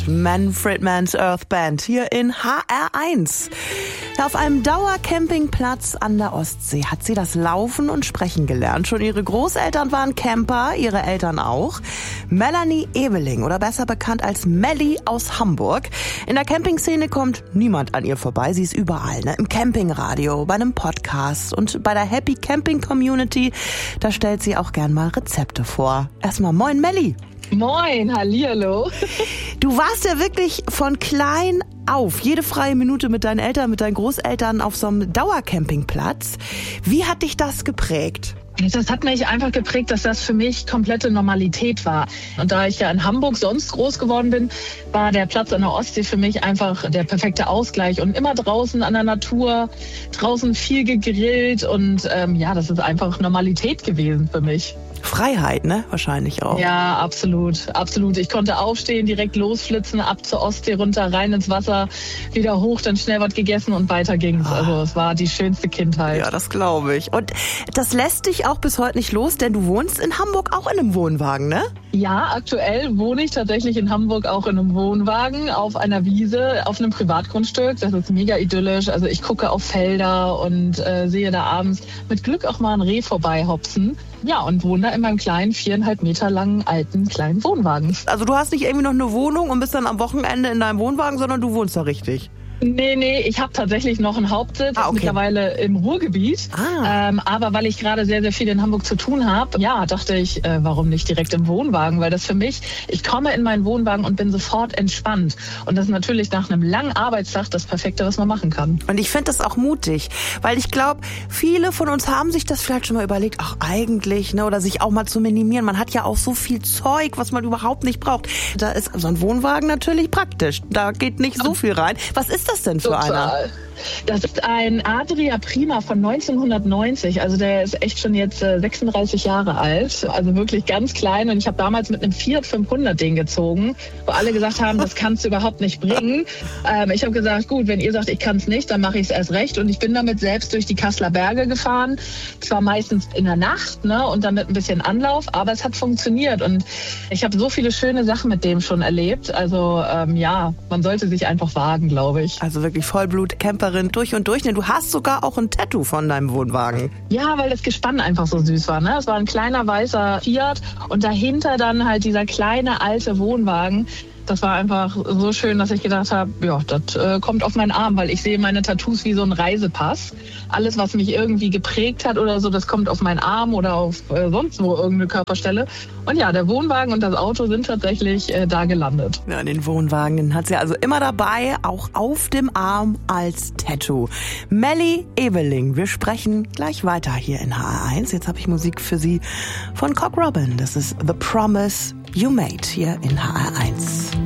Manfred Mann's Earth Band hier in HR1. Auf einem Dauercampingplatz an der Ostsee hat sie das Laufen und Sprechen gelernt. Schon ihre Großeltern waren Camper, ihre Eltern auch. Melanie Ebeling, oder besser bekannt als Melli aus Hamburg. In der Campingszene kommt niemand an ihr vorbei. Sie ist überall, ne? Im Campingradio, bei einem Podcast und bei der Happy Camping Community. Da stellt sie auch gern mal Rezepte vor. Erstmal moin Melli. Moin, hallihallo. Du warst ja wirklich von klein auf, jede freie Minute mit deinen Eltern, mit deinen Großeltern auf so einem Dauercampingplatz. Wie hat dich das geprägt? Das hat mich einfach geprägt, dass das für mich komplette Normalität war. Und da ich ja in Hamburg sonst groß geworden bin, war der Platz an der Ostsee für mich einfach der perfekte Ausgleich. Und immer draußen an der Natur, draußen viel gegrillt und das ist einfach Normalität gewesen für mich. Freiheit, ne? Wahrscheinlich auch. Ja, absolut, absolut. Ich konnte aufstehen, direkt losflitzen, ab zur Ostsee, runter, rein ins Wasser, wieder hoch, dann schnell was gegessen und weiter ging's. Also es war die schönste Kindheit. Ja, das glaube ich. Und das lässt dich auch bis heute nicht los, denn du wohnst in Hamburg auch in einem Wohnwagen, ne? Ja, aktuell wohne ich tatsächlich in Hamburg auch in einem Wohnwagen auf einer Wiese, auf einem Privatgrundstück. Das ist mega idyllisch. Also ich gucke auf Felder und sehe da abends mit Glück auch mal ein Reh vorbeihopsen. Ja, und wohne da in meinem kleinen, 4,5 Meter langen, alten, kleinen Wohnwagen. Also du hast nicht irgendwie noch eine Wohnung und bist dann am Wochenende in deinem Wohnwagen, sondern du wohnst da richtig? Nee, ich habe tatsächlich noch einen Hauptsitz, mittlerweile im Ruhrgebiet. Aber weil ich gerade sehr, sehr viel in Hamburg zu tun habe, dachte ich, warum nicht direkt im Wohnwagen? Weil das für mich, ich komme in meinen Wohnwagen und bin sofort entspannt. Und das ist natürlich nach einem langen Arbeitstag das Perfekte, was man machen kann. Und ich finde das auch mutig, weil ich glaube, viele von uns haben sich das vielleicht schon mal überlegt, ach eigentlich, ne, oder sich auch mal zu minimieren. Man hat ja auch so viel Zeug, was man überhaupt nicht braucht. Da ist so ein Wohnwagen natürlich praktisch. Da geht nicht so viel rein. Was ist das denn für einer? Das ist ein Adria Prima von 1990. Also der ist echt schon jetzt 36 Jahre alt. Also wirklich ganz klein. Und ich habe damals mit einem Fiat 500 den gezogen, wo alle gesagt haben, das kannst du überhaupt nicht bringen. Ich habe gesagt, gut, wenn ihr sagt, ich kann es nicht, dann mache ich es erst recht. Und ich bin damit selbst durch die Kasseler Berge gefahren. Zwar meistens in der Nacht, ne, und dann mit ein bisschen Anlauf, aber es hat funktioniert. Und ich habe so viele schöne Sachen mit dem schon erlebt. Also man sollte sich einfach wagen, glaube ich. Also wirklich Vollblut-Camperin durch und durch. Du hast sogar auch ein Tattoo von deinem Wohnwagen. Ja, weil das Gespann einfach so süß war. Ne? Es war ein kleiner weißer Fiat und dahinter dann halt dieser kleine alte Wohnwagen. Das war einfach so schön, dass ich gedacht habe, das kommt auf meinen Arm, weil ich sehe meine Tattoos wie so ein Reisepass. Alles, was mich irgendwie geprägt hat oder so, das kommt auf meinen Arm oder auf sonst wo irgendeine Körperstelle. Und ja, der Wohnwagen und das Auto sind tatsächlich da gelandet. Ja, den Wohnwagen, den hat sie also immer dabei, auch auf dem Arm als Tattoo. Melli Ebeling, wir sprechen gleich weiter hier in HR1. Jetzt habe ich Musik für Sie von Cock Robin. Das ist The Promise You Made hier in HR1.